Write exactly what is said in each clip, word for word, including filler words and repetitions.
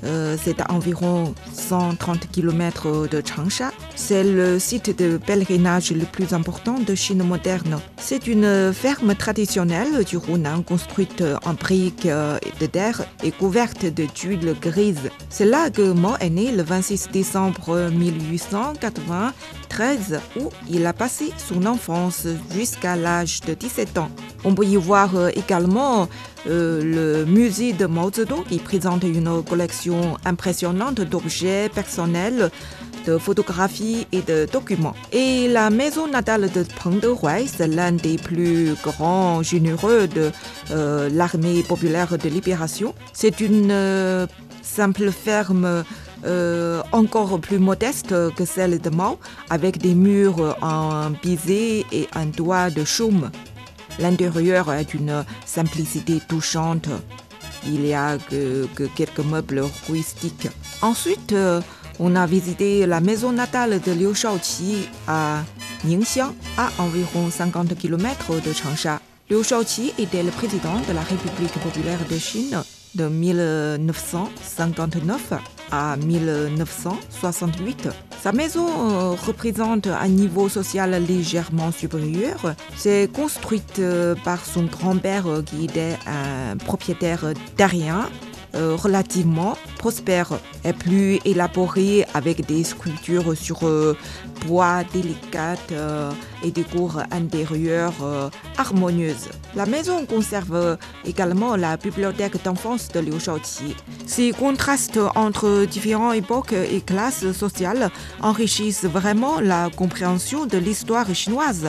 Euh, c'est à environ cent trente kilomètres de Changsha. C'est le site de pèlerinage le plus important de Chine moderne. C'est une ferme traditionnelle du Hunan construite en briques de terre et couverte de tuiles grises. C'est là que Mao est né le vingt-six décembre mille huit cent quatre-vingt-treize, où il a passé son enfance jusqu'à l'âge de dix-sept ans. On peut y voir également euh, le musée de Mao Zedong qui présente une collection impressionnante d'objets personnels, de photographies et de documents. Et la maison natale de Peng Dehuai, c'est l'un des plus grands généraux de euh, l'armée populaire de libération. C'est une euh, simple ferme euh, encore plus modeste que celle de Mao, avec des murs en bisé et un toit de chaume. L'intérieur est d'une simplicité touchante. Il n'y a que, que quelques meubles rustiques. Ensuite, euh, on a visité la maison natale de Liu Shaoqi à Ningxiang, à environ cinquante kilomètres de Changsha. Liu Shaoqi était le président de la République populaire de Chine de mille neuf cent cinquante-neuf à mille neuf cent soixante-huit. Sa maison euh, représente un niveau social légèrement supérieur. C'est construite euh, par son grand-père euh, qui était un propriétaire terrien euh, relativement prospère et plus élaboré avec des sculptures sur euh, bois délicates euh, et des cours intérieures euh, harmonieuses. La maison conserve également la bibliothèque d'enfance de Liu Shaoqi. Ces contrastes entre différentes époques et classes sociales enrichissent vraiment la compréhension de l'histoire chinoise.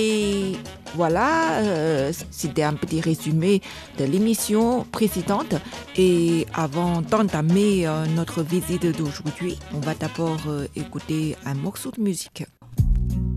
Et voilà, euh, c'était un petit résumé de l'émission précédente. Et avant d'entamer euh, notre visite d'aujourd'hui, on va d'abord euh, écouter un morceau de musique.